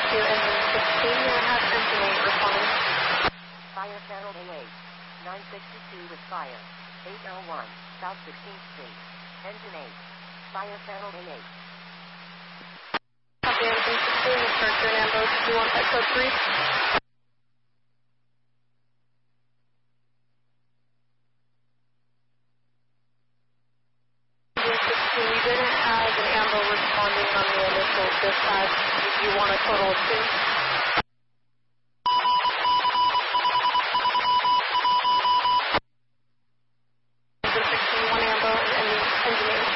to engine 16, you have engine 8 responding. Fire channel A8. 962 with fire. 801, South 16th Street. Engine 8. Fire channel A8. Copy engine 16, you start your ambulance 21 type code 3. You didn't have an ambo responding on the initial dispatch. Did you want a total of 2? Engine 16, 1 ambo, and engine 8.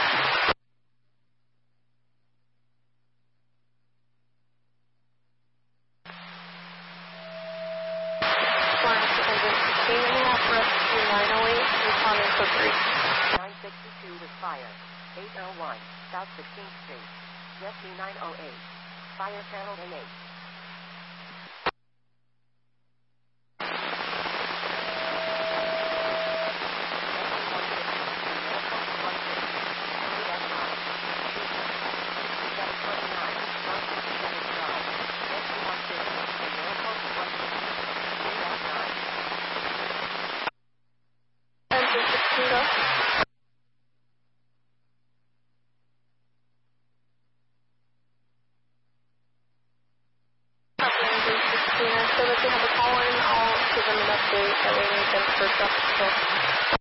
Flying to engine 16, and we have rescue 908, responding code 3. 962 with fire. 801, South 16th Street. Rescue 908. Fire channel A8. Engine 16, go. So that they have a call in, I'll give them an update that we need them for traffic control.